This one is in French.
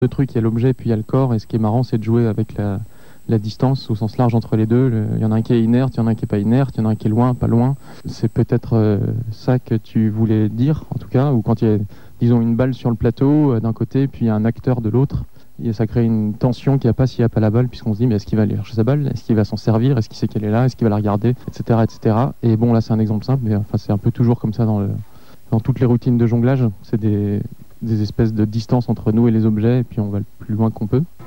deux trucs, il y a l'objet puis il y a le corps, et ce qui est marrant, c'est de jouer avec la distance au sens large entre les deux. Il y en a un qui est inerte, il y en a un qui est pas inerte, il y en a un qui est loin, pas loin. C'est peut-être ça que tu voulais dire, en tout cas, ou quand il y a, disons, une balle sur le plateau d'un côté, puis un acteur de l'autre. Et ça crée une tension qu'il n'y a pas s'il n'y a pas la balle, puisqu'on se dit, mais est-ce qu'il va aller chercher sa balle? Est-ce qu'il va s'en servir? Est-ce qu'il sait qu'elle est là? Est-ce qu'il va la regarder? Etc., etc. Et bon, là, c'est un exemple simple, mais enfin, c'est un peu toujours comme ça dans toutes les routines de jonglage. C'est des espèces de distance entre nous et les objets, et puis on va le plus loin qu'on peut.